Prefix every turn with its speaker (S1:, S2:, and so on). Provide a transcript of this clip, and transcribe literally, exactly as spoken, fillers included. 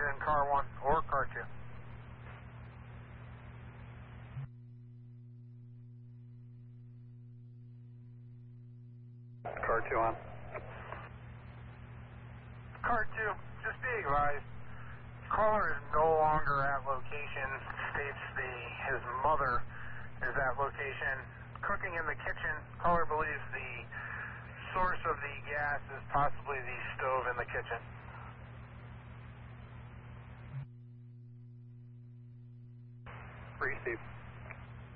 S1: in car one or car two.
S2: Car two on.
S1: Car two, just be advised, caller is no longer at location, states the his mother is at location, cooking in the kitchen. Caller believes the source of the gas is possibly the stove in the kitchen.
S2: Receive.